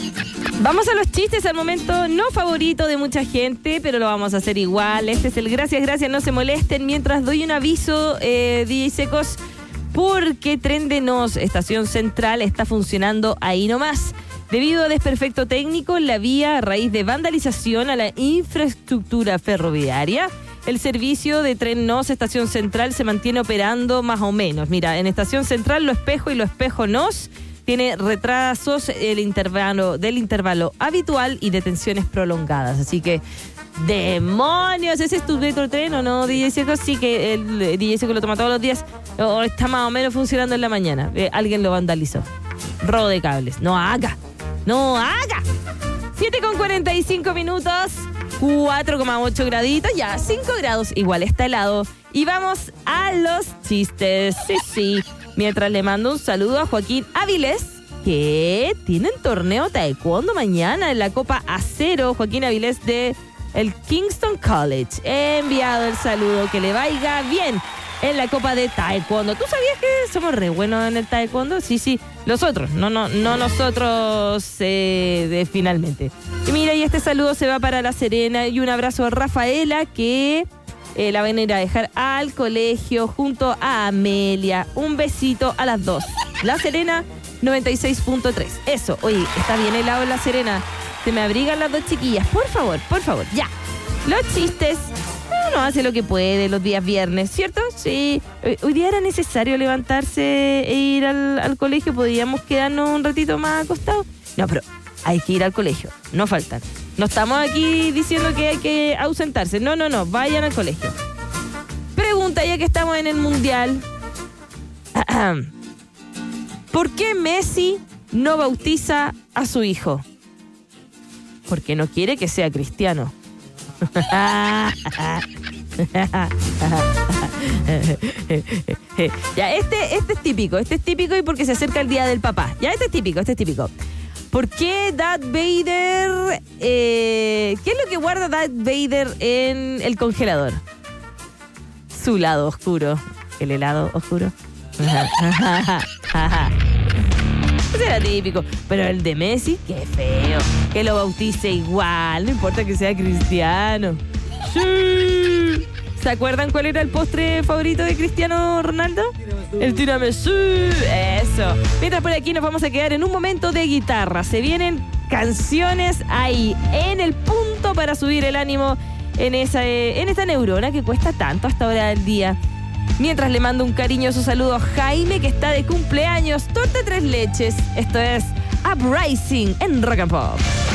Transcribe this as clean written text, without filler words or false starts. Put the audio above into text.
Vamos a los chistes, al momento no favorito de mucha gente, pero lo vamos a hacer igual. Este es el gracias, no se molesten. Mientras doy un aviso, DJ Secos, porque Tren de Nos, estación central, está funcionando ahí nomás. Debido a desperfecto técnico en la vía a raíz de vandalización a la infraestructura ferroviaria, el servicio de Tren Nos, estación central, se mantiene operando más o menos. Mira, en estación central, Lo Espejo y Lo Espejo Nos tiene retrasos del intervalo habitual y detenciones prolongadas. Así que, ¡demonios! ¿Ese es tu metro tren o no, DJ Seco? Sí, que el DJ Seco lo toma todos los días. O está más o menos funcionando en la mañana. Alguien lo vandalizó. Robo de cables. ¡No haga! 7:45 minutos. 4,8 graditos. Ya, 5 grados. Igual está helado. Y vamos a los chistes. Sí. Mientras le mando un saludo a Joaquín Avilés, que tienen torneo taekwondo mañana en la Copa Acero. Joaquín Avilés de el Kingston College. He enviado el saludo, que le vaya bien en la Copa de Taekwondo. ¿Tú sabías que somos re buenos en el taekwondo? Sí. Los otros, no nosotros finalmente. Y mira, y este saludo se va para La Serena, y un abrazo a Rafaela, que la van a ir a dejar al colegio junto a Amelia. Un besito a las dos. La Serena 96.3. Eso, oye, está bien helado en La Serena. Se me abrigan las dos chiquillas. Por favor, ya. Los chistes, uno hace lo que puede los días viernes, ¿cierto? Sí. Hoy día era necesario levantarse e ir al colegio. ¿Podíamos quedarnos un ratito más acostados? No, pero hay que ir al colegio. No faltan. No estamos aquí diciendo que hay que ausentarse. No. Vayan al colegio. Pregunta, ya que estamos en el Mundial. ¿Por qué Messi no bautiza a su hijo? Porque no quiere que sea cristiano. Ya, este es típico. Y porque se acerca el día del papá. Ya, este es típico. ¿Por qué Darth Vader? ¿Qué es lo que guarda Darth Vader en el congelador? Su lado oscuro. El helado oscuro. Ese era típico. Pero el de Messi, qué feo. Que lo bautice igual. No importa que sea cristiano. Sí. ¿Se acuerdan cuál era el postre favorito de Cristiano Ronaldo? El tiramisú. Eso. Mientras por aquí nos vamos a quedar en un momento de guitarra. Se vienen canciones ahí, en el punto para subir el ánimo en esta neurona que cuesta tanto hasta hora del día. Mientras le mando un cariñoso saludo a Jaime, que está de cumpleaños. Torta 3 leches. Esto es Uprising en Rock and Pop.